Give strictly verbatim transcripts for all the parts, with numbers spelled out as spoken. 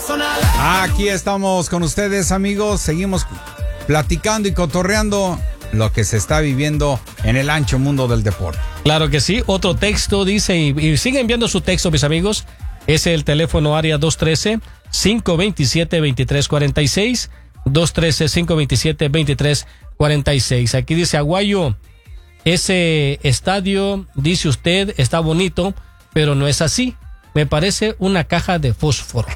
Aquí estamos con ustedes, amigos. Seguimos platicando y cotorreando lo que se está viviendo en el ancho mundo del deporte. Claro que sí. Otro texto dice, y, y sigue enviando su texto, mis amigos. Es el teléfono área dos uno tres, cinco dos siete, dos tres cuatro seis. dos uno tres, cinco dos siete, dos tres cuatro seis. Aquí dice Aguayo, ese estadio, dice usted, está bonito, pero no es así. Me parece una caja de fósforo.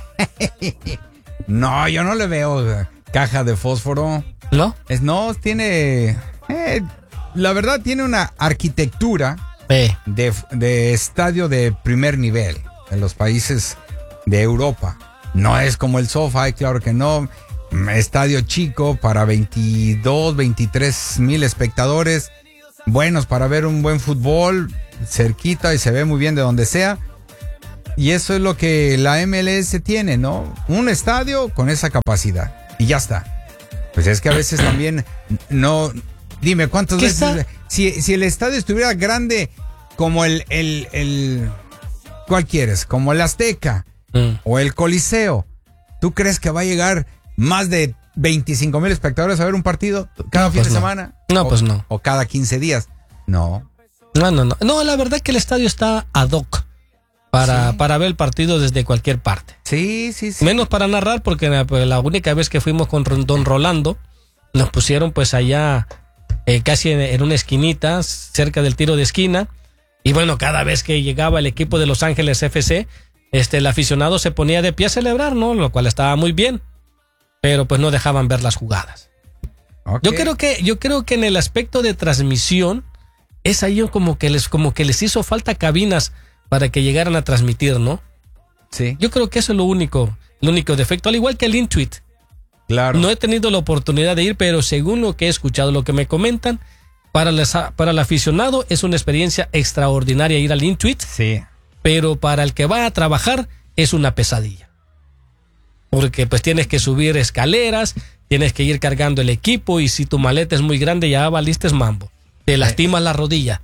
No, yo no le veo caja de fósforo. ¿No? Es, no, tiene... Eh, la verdad tiene una arquitectura eh. de, de estadio de primer nivel en los países de Europa. No es como el SoFi, claro que no. Estadio chico para veintidós, veintitrés mil espectadores. Buenos para ver un buen fútbol, cerquita y se ve muy bien de donde sea. Y eso es lo que la M L S tiene, ¿no? Un estadio con esa capacidad. Y ya está. Pues es que a veces también no... Dime, ¿cuántas veces? Si, si el estadio estuviera grande como el... el, el ¿cuál quieres? Como el Azteca mm. o el Coliseo. ¿Tú crees que va a llegar más de veinticinco mil espectadores a ver un partido cada no, fin pues de no. semana? No, o, pues no. O cada quince días. No. No, no, no. No, la verdad que el estadio está ad hoc para, sí. para ver el partido desde cualquier parte. Sí, sí, sí. Menos para narrar, porque la, la única vez que fuimos con Don Rolando, nos pusieron pues allá eh, casi en, en una esquinita, cerca del tiro de esquina. Y bueno, cada vez que llegaba el equipo de Los Ángeles F C, este, el aficionado se ponía de pie a celebrar, ¿no? Lo cual estaba muy bien. Pero pues no dejaban ver las jugadas. Okay. Yo creo que, yo creo que en el aspecto de transmisión, es ahí como que les, como que les hizo falta cabinas para que llegaran a transmitir, ¿no? Sí. Yo creo que eso es lo único, lo único defecto, al igual que el Intuit. Claro. No he tenido la oportunidad de ir, pero según lo que he escuchado, lo que me comentan, para, les, para el aficionado es una experiencia extraordinaria ir al Intuit. Sí. Pero para el que va a trabajar es una pesadilla. Porque pues tienes que subir escaleras, tienes que ir cargando el equipo y si tu maleta es muy grande ya valiste mambo. Te lastimas la rodilla.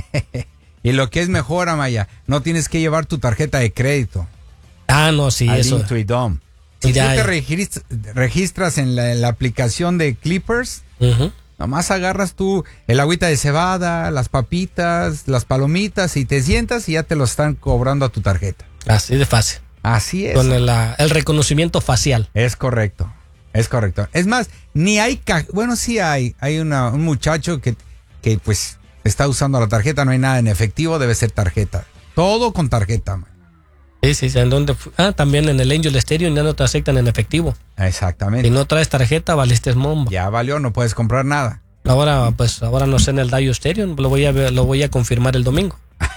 Y lo que es mejor, Amaya, no tienes que llevar tu tarjeta de crédito. Ah, no, sí, al eso. Intuit Dome. Si ya, tú te ya. registras, registras en, la, en la aplicación de Clippers, uh-huh. nomás agarras tú el agüita de cebada, las papitas, las palomitas y te sientas y ya te lo están cobrando a tu tarjeta. Así de fácil. Así es. Con el, el reconocimiento facial. Es correcto, es correcto. Es más, ni hay... Ca- bueno, sí hay. Hay una, un muchacho que, que pues está usando la tarjeta, no hay nada en efectivo, debe ser tarjeta. Todo con tarjeta, man. Sí, sí, ¿en dónde? Ah, también en el Angel Stadium ya no te aceptan en efectivo. Exactamente. Si no traes tarjeta, valiste mombo. Ya valió, no puedes comprar nada. Ahora, pues, ahora no sé en el Dodger Stadium, lo voy a ver, lo voy a confirmar el domingo.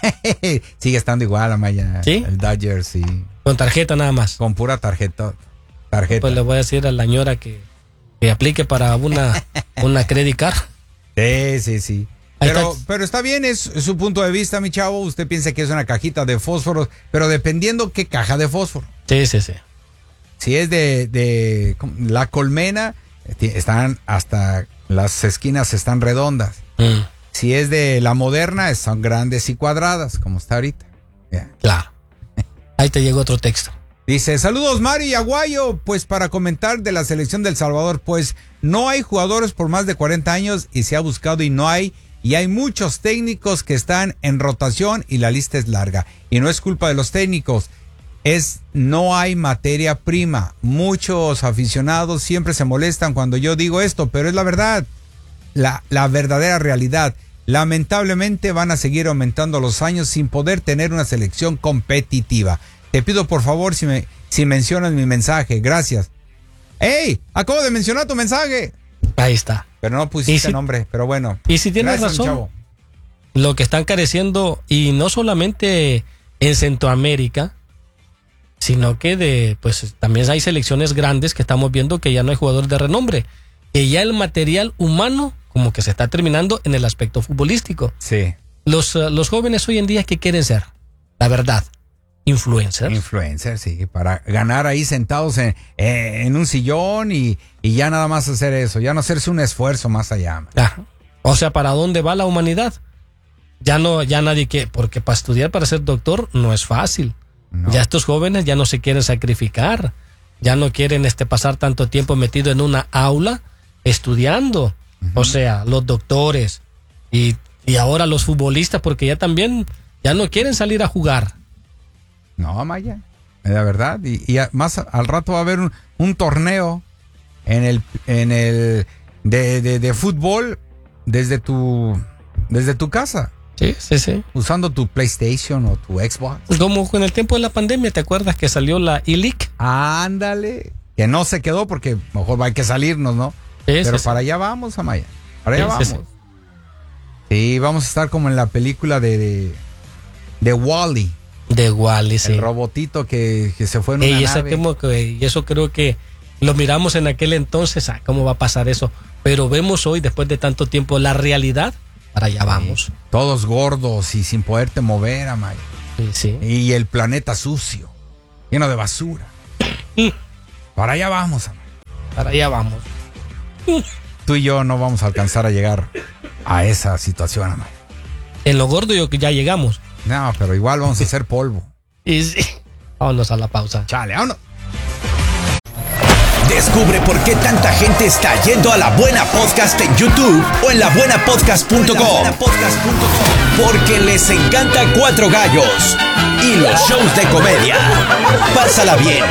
Sigue estando igual, Amaya. ¿Sí? El Dodger, sí. Con tarjeta nada más. Con pura tarjeta. Tarjeta. Pues le voy a decir a la señora que, que aplique para una, una credit card. Sí, sí, sí. Pero, pero está bien, es, es su punto de vista, mi chavo. Usted piensa que es una cajita de fósforos, pero dependiendo qué caja de fósforo. Sí, sí, sí. Si es de, de la colmena, están hasta las esquinas están redondas. Mm. Si es de la moderna, son grandes y cuadradas, como está ahorita. Yeah. Claro. Ahí te llegó otro texto. Dice, saludos Mari y Aguayo, pues para comentar de la selección del Salvador, pues no hay jugadores por más de cuarenta años y se ha buscado y no hay, y hay muchos técnicos que están en rotación y la lista es larga. Y no es culpa de los técnicos, es no hay materia prima. Muchos aficionados siempre se molestan cuando yo digo esto, pero es la verdad, la, la verdadera realidad. Lamentablemente van a seguir aumentando los años sin poder tener una selección competitiva. Te pido por favor si, me, si mencionas mi mensaje, gracias. ¡Ey! Acabo de mencionar tu mensaje. Ahí está. Pero no pusiste si, nombre, pero bueno. Y si tienes gracias, razón, lo que están careciendo, y no solamente en Centroamérica, sino que de, pues también hay selecciones grandes que estamos viendo que ya no hay jugadores de renombre, que ya el material humano como que se está terminando en el aspecto futbolístico. Sí. Los, uh, los jóvenes hoy en día, ¿qué quieren ser? La verdad, influencers. Influencers, sí, para ganar ahí sentados en, eh, en un sillón y, y ya nada más hacer eso, ya no hacerse un esfuerzo más allá. Ah, o sea, ¿para dónde va la humanidad? Ya no, ya nadie quiere, porque para estudiar, para ser doctor, no es fácil. No. Ya estos jóvenes ya no se quieren sacrificar. ya no quieren este, pasar tanto tiempo metido en una aula estudiando. Uh-huh. O sea, los doctores y, y ahora los futbolistas, porque ya también ya no quieren salir a jugar. No, Maya, la verdad. Y, y más al rato va a haber un, un torneo en el, en el de, de, de fútbol desde tu, desde tu casa. Sí, sí, sí. Usando tu PlayStation o tu Xbox. Como en el tiempo de la pandemia, ¿te acuerdas que salió la E-League? Ándale. Que no se quedó porque mejor hay que salirnos, ¿no? Sí, Pero sí, para sí. allá vamos, Amaya. Para allá sí, vamos. Sí, sí. sí, vamos a estar como en la película de, de, de Wall-E. De Wall-E, sí. El robotito que, que se fue en una y nave. Como que, y eso creo que lo miramos en aquel entonces, ah, ¿cómo va a pasar eso? Pero vemos hoy, después de tanto tiempo, la realidad. Para allá vamos. Sí. Todos gordos y sin poderte mover, Amaya. Sí, sí. Y el planeta sucio, lleno de basura. Para allá vamos, Amaya. Para allá vamos. Tú y yo no vamos a alcanzar a llegar a esa situación, Amaya. En lo gordo yo que ya llegamos. No, pero igual vamos a hacer polvo. Y sí. Vámonos a la pausa. Chale, vámonos. Descubre por qué tanta gente está yendo a La Buena Podcast en YouTube o en la buena podcast punto com. Porque les encanta Cuatro Gallos y los shows de comedia. Pásala bien,